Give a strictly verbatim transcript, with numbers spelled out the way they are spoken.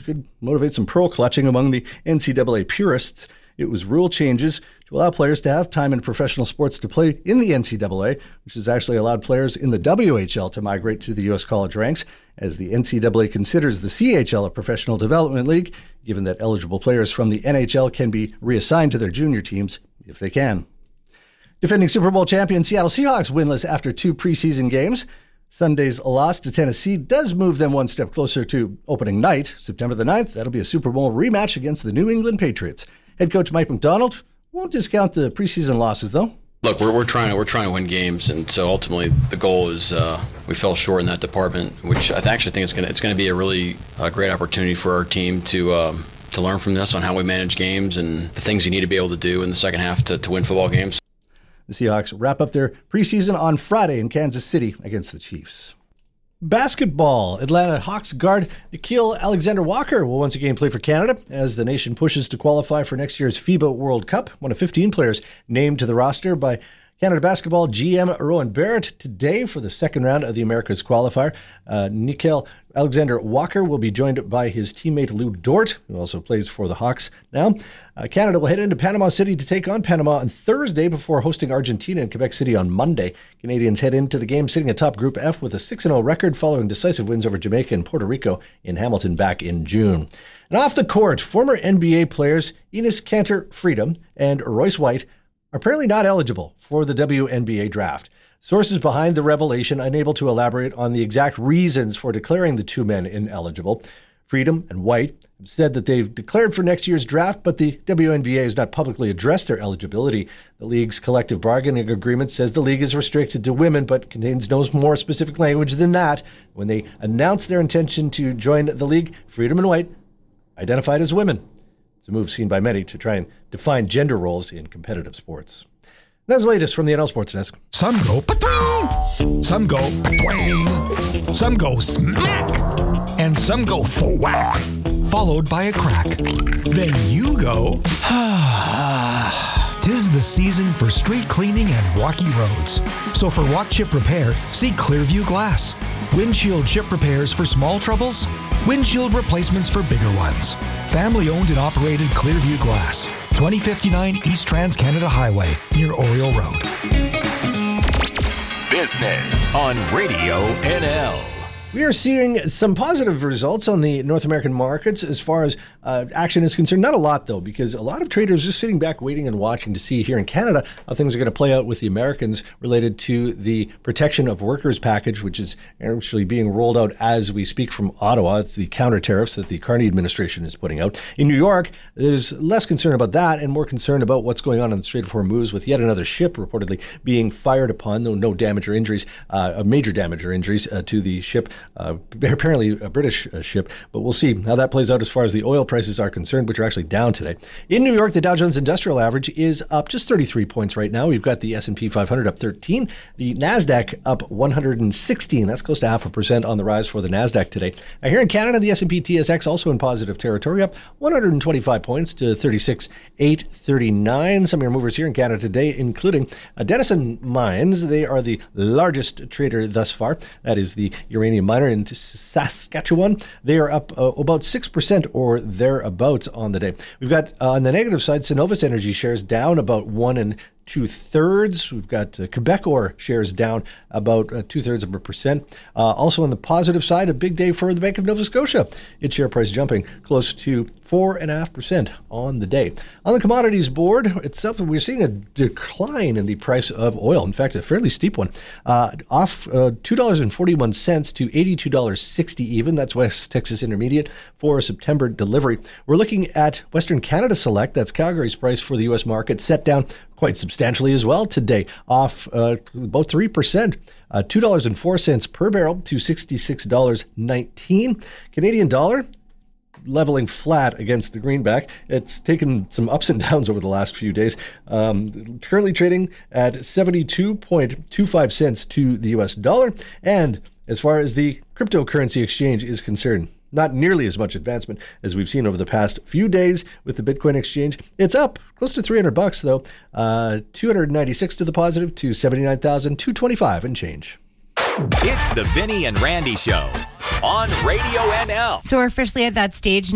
could motivate some pearl clutching among the N C double A purists. It was rule changes to allow players to have time in professional sports to play in the N C double A, which has actually allowed players in the W H L to migrate to the U S college ranks, as the N C double A considers the C H L a professional development league, given that eligible players from the N H L can be reassigned to their junior teams if they can. Defending Super Bowl champion Seattle Seahawks winless after two preseason games. Sunday's loss to Tennessee does move them one step closer to opening night, September the ninth. That'll be a Super Bowl rematch against the New England Patriots. Head coach Mike Macdonald won't discount the preseason losses, though. Look, we're we're trying to we're trying to win games, and so ultimately the goal is uh, we fell short in that department, which I actually think is going it's going to be a really uh, great opportunity for our team to um, to learn from this on how we manage games and the things you need to be able to do in the second half to, to win football games. The Seahawks wrap up their preseason on Friday in Kansas City against the Chiefs. Basketball. Atlanta Hawks guard Nickeil Alexander-Walker will once again play for Canada as the nation pushes to qualify for next year's FIBA World Cup. One of fifteen players named to the roster by Canada Basketball G M Rowan Barrett today for the second round of the Americas qualifier. Uh, Nickeil Alexander-Walker will be joined by his teammate Lou Dort, who also plays for the Hawks now. Uh, Canada will head into Panama City to take on Panama on Thursday before hosting Argentina in Quebec City on Monday. Canadians head into the game sitting atop Group F with a six and oh record following decisive wins over Jamaica and Puerto Rico in Hamilton back in June. And off the court, former N B A players Enes Kanter Freedom and Royce White are apparently not eligible for the W N B A draft. Sources behind the revelation unable to elaborate on the exact reasons for declaring the two men ineligible. Freedom and White have said that they've declared for next year's draft, but the W N B A has not publicly addressed their eligibility. The league's collective bargaining agreement says the league is restricted to women, but contains no more specific language than that. When they announced their intention to join the league, Freedom and White identified as women. It's a move seen by many to try and define gender roles in competitive sports. That's the latest from the N L Sports Desk. Some go pa-twing, some go pa-twang, some go smack, and some go thwack, followed by a crack. Then you go, ah. Tis the season for street cleaning and rocky roads. So for walk chip repair, see Clearview Glass. Windshield chip repairs for small troubles, windshield replacements for bigger ones. Family owned and operated Clearview Glass. twenty fifty-nine East Trans-Canada Highway, near Oriole Road. Business on Radio N L. We are seeing some positive results on the North American markets as far as uh, action is concerned. Not a lot, though, because a lot of traders are just sitting back waiting and watching to see here in Canada how things are going to play out with the Americans related to the Protection of Workers package, which is actually being rolled out as we speak from Ottawa. It's the counter tariffs that the Carney administration is putting out. In New York, there's less concern about that and more concern about what's going on in the Strait of Hormuz with yet another ship reportedly being fired upon, though no damage or injuries, uh, major damage or injuries uh, to the ship. Uh, apparently a British uh, ship, but we'll see how that plays out as far as the oil prices are concerned, which are actually down today. In New York, the Dow Jones Industrial Average is up just thirty-three points right now. We've got the S and P five hundred up thirteen, the NASDAQ up one hundred sixteen. That's close to half a percent on the rise for the NASDAQ today. Now here in Canada, the S and P T S X also in positive territory, up one hundred twenty-five points to thirty-six thousand eight hundred thirty-nine. Some of your movers here in Canada today, including uh, Denison Mines. They are the largest trader thus far. That is the uranium miner in Saskatchewan. They are up uh, about six percent or thereabouts on the day. We've got uh, on the negative side, Cenovus Energy shares down about one and two thirds. We've got uh, Quebecor shares down about uh, two thirds of a percent. Uh, also on the positive side, a big day for the Bank of Nova Scotia. Its share price jumping close to four and a half percent on the day. On the commodities board itself, we're seeing a decline in the price of oil. In fact, a fairly steep one, uh, off uh, two dollars and forty-one cents to eighty-two dollars and sixty cents even. That's West Texas Intermediate for September delivery. We're looking at Western Canada Select. That's Calgary's price for the U S market, set down quite substantially as well today, off uh, about three percent, uh, two dollars and four cents per barrel to sixty-six dollars and nineteen cents. Canadian dollar leveling flat against the greenback. It's taken some ups and downs over the last few days. Um, currently trading at seventy-two point two five cents to the U S dollar. And as far as the cryptocurrency exchange is concerned, not nearly as much advancement as we've seen over the past few days with the Bitcoin exchange. It's up close to three hundred bucks though, uh, two hundred ninety-six to the positive to seventy-nine thousand two hundred twenty-five and change. It's the Vinny and Randy Show on Radio N L. So we're officially at that stage